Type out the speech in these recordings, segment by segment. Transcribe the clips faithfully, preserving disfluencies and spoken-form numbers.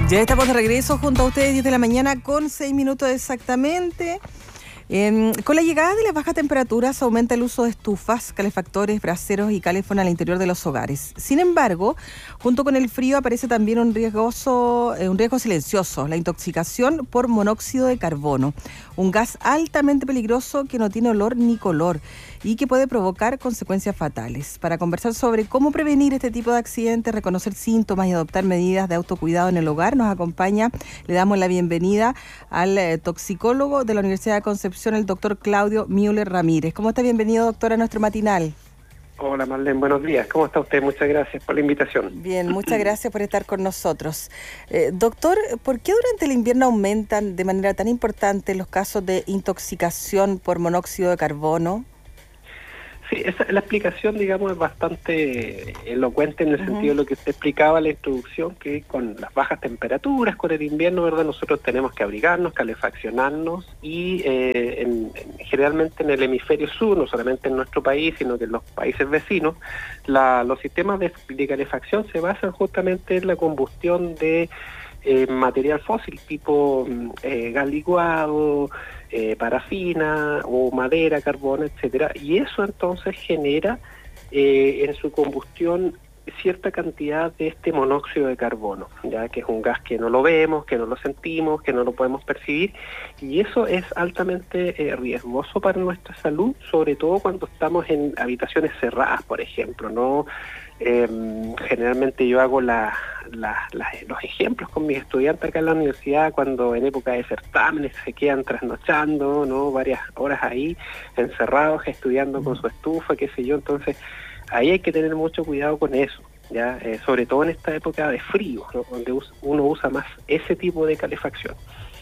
Ya estamos de regreso junto a ustedes, diez de la mañana con seis minutos exactamente. Eh, con la llegada de las bajas temperaturas aumenta el uso de estufas, calefactores, braseros y calefón al interior de los hogares. Sin embargo, junto con el frío aparece también un riesgoso, eh, un riesgo silencioso, la intoxicación por monóxido de carbono, un gas altamente peligroso que no tiene olor ni color y que puede provocar consecuencias fatales. Para conversar sobre cómo prevenir este tipo de accidentes, reconocer síntomas y adoptar medidas de autocuidado en el hogar, nos acompaña, le damos la bienvenida al eh, toxicólogo de la Universidad de Concepción, el doctor Claudio Müller Ramírez. ¿Cómo está? Bienvenido, doctor, a nuestro matinal. Hola, Marlene, buenos días. ¿Cómo está usted? Muchas gracias por la invitación. Bien, muchas gracias por estar con nosotros. Eh, doctor, ¿por qué durante el invierno aumentan de manera tan importante los casos de intoxicación por monóxido de carbono? Sí, esa, la explicación, digamos, es bastante elocuente en el Uh-huh. sentido de lo que usted explicaba en la introducción, que con las bajas temperaturas, con el invierno, ¿verdad? Nosotros tenemos que abrigarnos, calefaccionarnos y eh, en, en, generalmente en el hemisferio sur, no solamente en nuestro país, sino que en los países vecinos, la, los sistemas de, de calefacción se basan justamente en la combustión de eh, material fósil, tipo eh, gas licuado, Eh, parafina o madera, carbón, etcétera, y eso entonces genera eh, en su combustión cierta cantidad de este monóxido de carbono, ya que es un gas que no lo vemos, que no lo sentimos, que no lo podemos percibir, y eso es altamente eh, riesgoso para nuestra salud, sobre todo cuando estamos en habitaciones cerradas, por ejemplo, ¿no? Eh, generalmente yo hago la, la, la, los ejemplos con mis estudiantes acá en la universidad cuando en época de certámenes se quedan trasnochando, ¿no? Varias horas ahí encerrados estudiando con su estufa, qué sé yo. Entonces ahí hay que tener mucho cuidado con eso, ya eh, sobre todo en esta época de frío, ¿no? Donde uno usa más ese tipo de calefacción.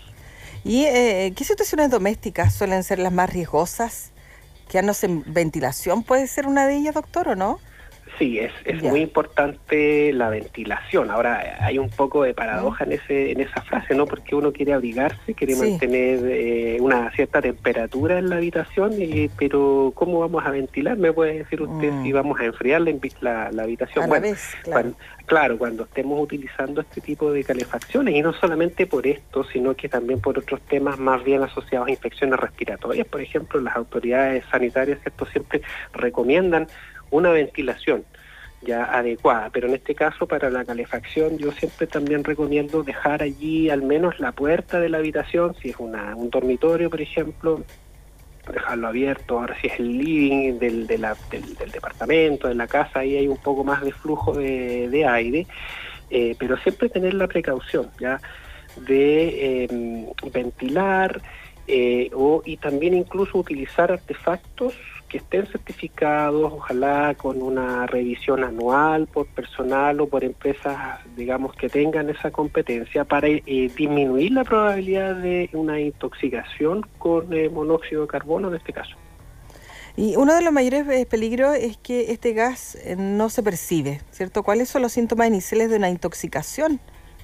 ¿Y eh, qué situaciones domésticas suelen ser las más riesgosas? ¿Quedarnos en ventilación puede ser una de ellas, doctor, o no? Sí, es, es Ya. muy importante la ventilación. Ahora, hay un poco de paradoja en ese en esa frase, ¿no? Porque uno quiere abrigarse, quiere Sí. mantener eh, una cierta temperatura en la habitación, y, pero ¿cómo vamos a ventilar? ¿Me puede decir usted Mm. si vamos a enfriar la, la, la habitación? A Bueno, la vez, claro. Cuando, claro, cuando estemos utilizando este tipo de calefacciones, y no solamente por esto, sino que también por otros temas más bien asociados a infecciones respiratorias. Por ejemplo, las autoridades sanitarias, ¿cierto?, siempre recomiendan una ventilación ya adecuada, pero en este caso para la calefacción yo siempre también recomiendo dejar allí al menos la puerta de la habitación, si es una, un dormitorio, por ejemplo, dejarlo abierto. Ahora si es el living del, de la, del, del departamento, de la casa, ahí hay un poco más de flujo de, de aire, eh, pero siempre tener la precaución ya de eh, ventilar eh, o, y también incluso utilizar artefactos que estén certificados, ojalá con una revisión anual por personal o por empresas, digamos, que tengan esa competencia para eh, disminuir la probabilidad de una intoxicación con eh, monóxido de carbono en este caso. Y uno de los mayores eh, peligros es que este gas eh, no se percibe, ¿cierto? ¿Cuáles son los síntomas iniciales de una intoxicación?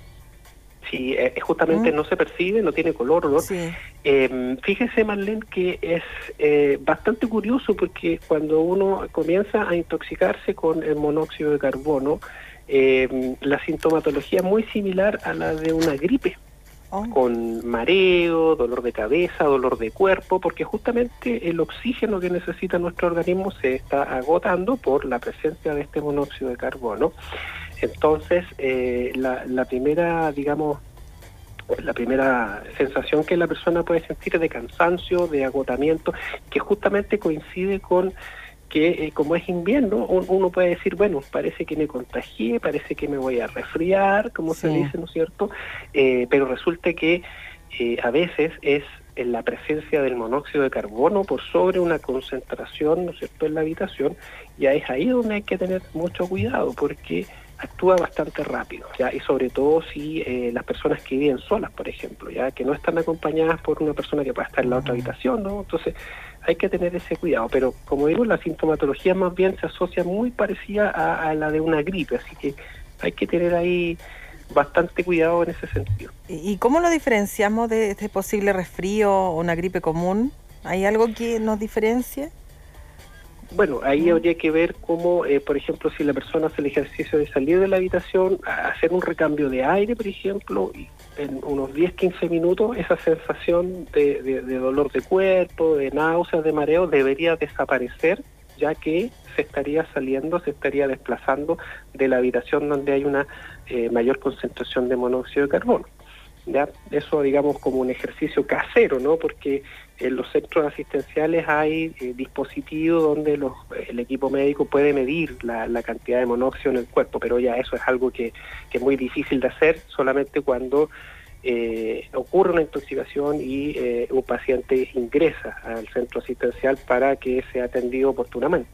Sí, eh, justamente ¿Mm? no se percibe, no tiene color, ¿no? Sí. Eh, fíjese, Marlene, que es eh, bastante curioso porque cuando uno comienza a intoxicarse con el monóxido de carbono, eh, la sintomatología es muy similar a la de una gripe, oh. con mareo, dolor de cabeza, dolor de cuerpo, porque justamente el oxígeno que necesita nuestro organismo se está agotando por la presencia de este monóxido de carbono. Entonces, eh, la, la primera, digamos, la primera sensación que la persona puede sentir es de cansancio, de agotamiento, que justamente coincide con que eh, como es invierno, uno puede decir, bueno, parece que me contagié, parece que me voy a resfriar, como sí. se dice, ¿no es cierto? Eh, pero resulta que eh, a veces es en la presencia del monóxido de carbono por sobre una concentración, ¿no es cierto?, en la habitación, y es ahí donde hay que tener mucho cuidado, porque actúa bastante rápido, ya, y sobre todo si eh, las personas que viven solas, por ejemplo, ya, que no están acompañadas por una persona que pueda estar en la otra habitación, ¿no? Entonces hay que tener ese cuidado, pero como digo, la sintomatología más bien se asocia muy parecida a, a la de una gripe, así que hay que tener ahí bastante cuidado en ese sentido. ¿Y cómo lo diferenciamos de este posible resfrío o una gripe común? ¿Hay algo que nos diferencie? Bueno, ahí habría que ver cómo, eh, por ejemplo, si la persona hace el ejercicio de salir de la habitación, hacer un recambio de aire, por ejemplo, y en unos diez, quince minutos esa sensación de, de, de dolor de cuerpo, de náuseas, de mareo, debería desaparecer, ya que se estaría saliendo, se estaría desplazando de la habitación donde hay una eh, mayor concentración de monóxido de carbono. ¿Ya? Eso, digamos, como un ejercicio casero, ¿no? Porque en los centros asistenciales hay eh, dispositivos donde los, el equipo médico puede medir la, la cantidad de monóxido en el cuerpo, pero ya eso es algo que, que es muy difícil de hacer solamente cuando eh, ocurre una intoxicación y eh, un paciente ingresa al centro asistencial para que sea atendido oportunamente.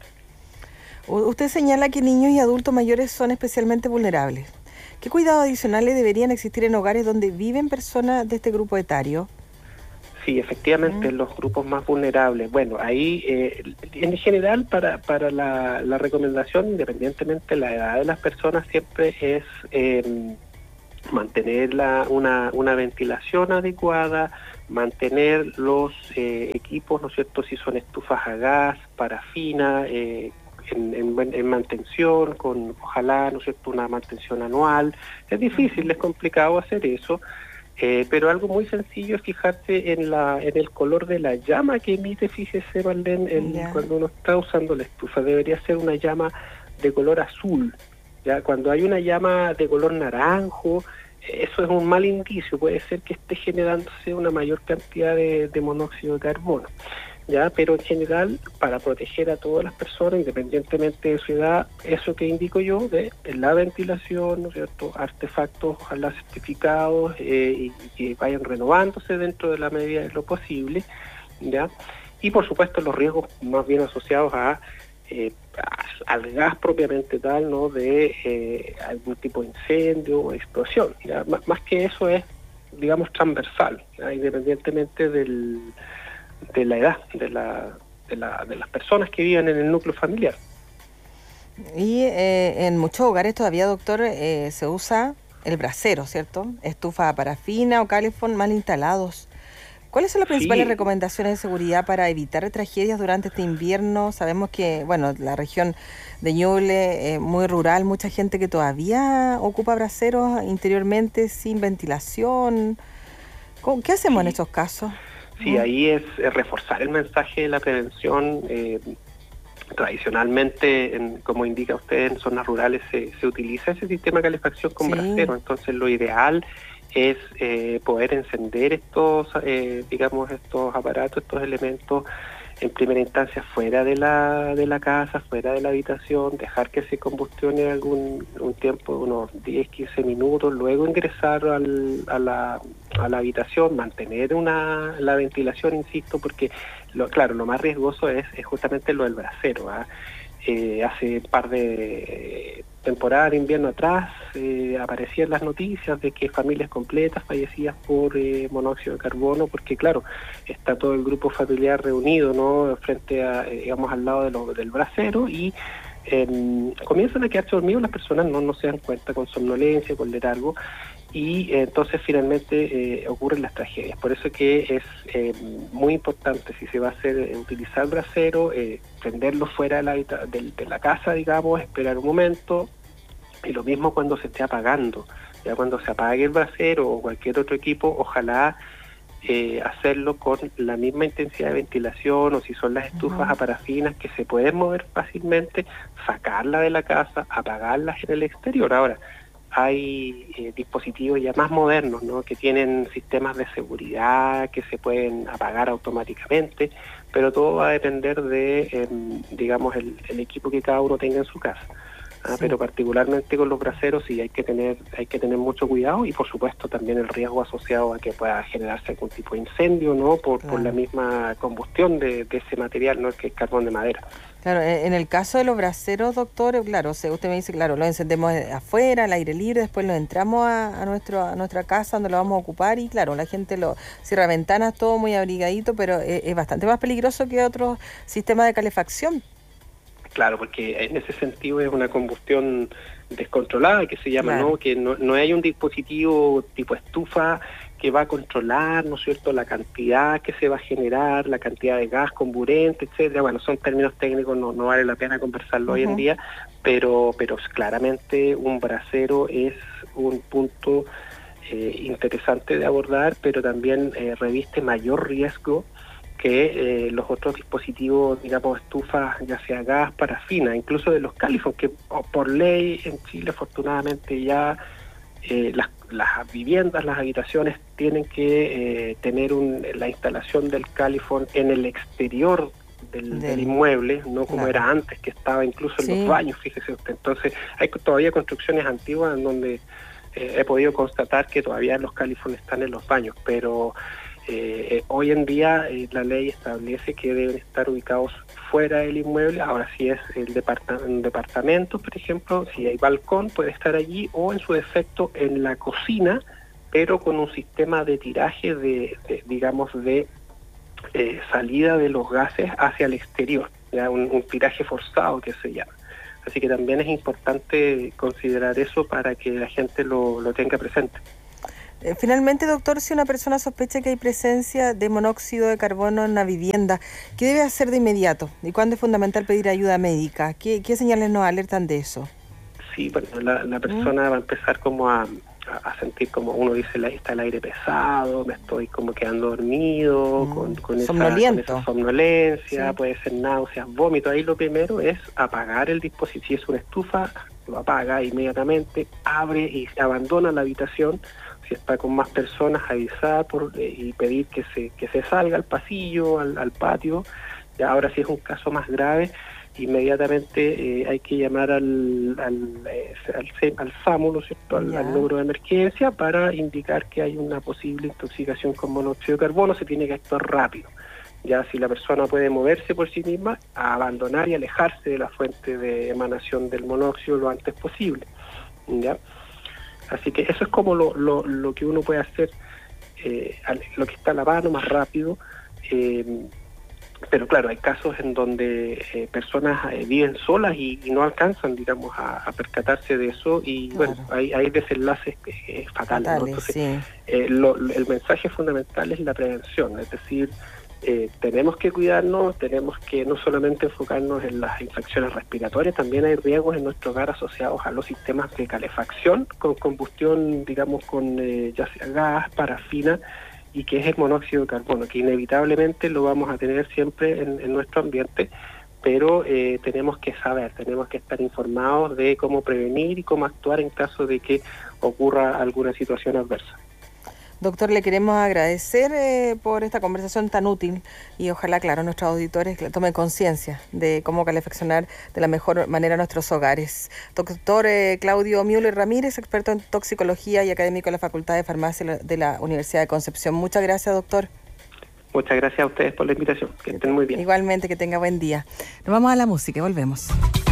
Usted señala que niños y adultos mayores son especialmente vulnerables. ¿Qué cuidados adicionales deberían existir en hogares donde viven personas de este grupo etario? Sí, efectivamente, mm. los grupos más vulnerables. Bueno, ahí, eh, en general, para, para la, la recomendación, independientemente de la edad de las personas, siempre es eh, mantener la, una, una ventilación adecuada, mantener los eh, equipos, ¿no es cierto?, si son estufas a gas, parafina, eh, En, en, en mantención, con ojalá, ¿no es cierto?, una mantención anual. Es difícil, es complicado hacer eso, eh, pero algo muy sencillo es fijarse en la en el color de la llama que emite, fíjese, Marlene, en, yeah. cuando uno está usando la estufa, debería ser una llama de color azul. Ya cuando hay una llama de color naranjo, eso es un mal indicio, puede ser que esté generándose una mayor cantidad de, de monóxido de carbono. Ya, pero en general, para proteger a todas las personas, independientemente de su edad, eso que indico yo, de, de la ventilación, ¿no es cierto?, artefactos, ojalá certificados, eh, y, y que vayan renovándose dentro de la medida de lo posible, ya, y por supuesto los riesgos más bien asociados a, eh, a al gas propiamente tal, ¿no?, de eh, algún tipo de incendio o explosión, ya, más, más que eso es, digamos, transversal, ya, independientemente del de la edad de la, de la de las personas que viven en el núcleo familiar. Y eh, en muchos hogares todavía, doctor, eh, se usa el brasero, ¿cierto? Estufa parafina o calefón mal instalados. ¿Cuáles son las principales sí. recomendaciones de seguridad para evitar tragedias durante este invierno? Sabemos que, bueno, la región de Ñuble es eh, muy rural, mucha gente que todavía ocupa braseros interiormente sin ventilación. ¿Qué hacemos sí. en estos casos? Sí, ahí es, es reforzar el mensaje de la prevención. Eh, tradicionalmente, en, como indica usted, en zonas rurales se, se utiliza ese sistema de calefacción con sí. brasero, entonces lo ideal es eh, poder encender estos, eh, digamos, estos aparatos, estos elementos en primera instancia fuera de la de la casa, fuera de la habitación, dejar que se combustione algún un tiempo, unos diez, quince minutos, luego ingresar al, a, la, a la habitación, mantener una la ventilación, insisto, porque, lo, claro, lo más riesgoso es, es justamente lo del brasero, ¿eh? Eh, hace un par de temporadas de invierno atrás eh, aparecían las noticias de que familias completas fallecían por eh, monóxido de carbono, porque claro, está todo el grupo familiar reunido, ¿no?, frente a, eh, digamos, al lado de lo, del brasero, y eh, comienzan a quedarse dormidos, las personas no, no se dan cuenta, con somnolencia, con letargo, y eh, entonces finalmente eh, ocurren las tragedias. Por eso que es eh, muy importante, si se va a hacer, eh, utilizar brasero, eh, prenderlo fuera de la, de, de la casa, digamos, esperar un momento, y lo mismo cuando se esté apagando, ya cuando se apague el brasero o cualquier otro equipo, ojalá eh, hacerlo con la misma intensidad de ventilación, o si son las estufas uh-huh. a parafinas que se pueden mover fácilmente, sacarla de la casa, apagarlas en el exterior. Ahora, hay eh, dispositivos ya más modernos, ¿no?, que tienen sistemas de seguridad que se pueden apagar automáticamente, pero todo va a depender de, eh, digamos, el, el equipo que cada uno tenga en su casa. ¿ah? Sí. Pero particularmente con los braseros sí hay que tener hay que tener mucho cuidado, y por supuesto también el riesgo asociado a que pueda generarse algún tipo de incendio, ¿no?, por, claro. por la misma combustión de, de ese material, ¿no?, que es carbón de madera. Claro, en el caso de los braseros, doctor, claro, usted me dice, claro, lo encendemos afuera, al aire libre, después lo entramos a, a, nuestro, a nuestra casa donde lo vamos a ocupar, y claro, la gente lo cierra ventanas, todo muy abrigadito, pero es, es bastante más peligroso que otros sistemas de calefacción. Claro, porque en ese sentido es una combustión descontrolada, que se llama, claro. ¿no? Que no, no hay un dispositivo tipo estufa que va a controlar, ¿no es cierto?, la cantidad que se va a generar, la cantidad de gas, comburente, etcétera. Bueno, son términos técnicos, no, no vale la pena conversarlo uh-huh. hoy en día, pero, pero claramente un brasero es un punto eh, interesante de abordar, pero también eh, reviste mayor riesgo que eh, los otros dispositivos, digamos, estufas, ya sea gas, parafina, incluso de los califón, que oh, por ley en Chile afortunadamente ya eh, las, las viviendas, las habitaciones tienen que eh, tener un, la instalación del califón en el exterior del, del, del inmueble, no como claro. era antes, que estaba incluso en sí. los baños, fíjese usted. Entonces hay todavía construcciones antiguas en donde eh, he podido constatar que todavía los califones están en los baños, pero Eh, eh, hoy en día eh, la ley establece que deben estar ubicados fuera del inmueble. Ahora, si es el departa- un departamento, por ejemplo, si hay balcón, puede estar allí, o en su defecto en la cocina, pero con un sistema de tiraje de, de digamos, de eh, salida de los gases hacia el exterior, ya un, un tiraje forzado que se llama. Así que también es importante considerar eso para que la gente lo, lo tenga presente. Finalmente, doctor, si una persona sospecha que hay presencia de monóxido de carbono en la vivienda, ¿qué debe hacer de inmediato? ¿Y cuándo es fundamental pedir ayuda médica? ¿Qué, qué señales nos alertan de eso? Sí, bueno, la, la persona ¿Mm? va a empezar como a, a sentir, como uno dice, ahí está el aire pesado, me estoy como quedando dormido, mm. con, con, esa, con esa somnolencia, sí. puede ser náuseas, vómito. Ahí lo primero es apagar el dispositivo. Si es una estufa, lo apaga inmediatamente, abre y abandona la habitación. Si está con más personas, avisar por, eh, y pedir que se que se salga al pasillo, al, al patio. Ya ahora, si es un caso más grave, inmediatamente eh, hay que llamar al al, eh, al, al SAMU, ¿no es cierto?, al, al número de emergencia, para indicar que hay una posible intoxicación con monóxido de carbono. Se tiene que actuar rápido. Ya si la persona puede moverse por sí misma, a abandonar y alejarse de la fuente de emanación del monóxido lo antes posible. ¿Ya? Así que eso es como lo, lo, lo que uno puede hacer, eh, lo que está a la mano más rápido. Eh, pero claro, hay casos en donde eh, personas eh, viven solas y, y no alcanzan, digamos, a, a percatarse de eso, y claro. bueno, hay, hay desenlaces eh, fatales, fatales, ¿no? Entonces, sí. eh, lo, el mensaje fundamental es la prevención, es decir, Eh, tenemos que cuidarnos, tenemos que no solamente enfocarnos en las infecciones respiratorias, también hay riesgos en nuestro hogar asociados a los sistemas de calefacción con combustión, digamos, con eh, ya sea gas, parafina, y que es el monóxido de carbono, que inevitablemente lo vamos a tener siempre en, en nuestro ambiente, pero eh, tenemos que saber, tenemos que estar informados de cómo prevenir y cómo actuar en caso de que ocurra alguna situación adversa. Doctor, le queremos agradecer eh, por esta conversación tan útil, y ojalá, claro, nuestros auditores tomen conciencia de cómo calefaccionar de la mejor manera nuestros hogares. Doctor eh, Claudio Müller Ramírez, experto en toxicología y académico de la Facultad de Farmacia de la Universidad de Concepción. Muchas gracias, doctor. Muchas gracias a ustedes por la invitación. Que estén muy bien. Igualmente, que tenga buen día. Nos vamos a la música y volvemos.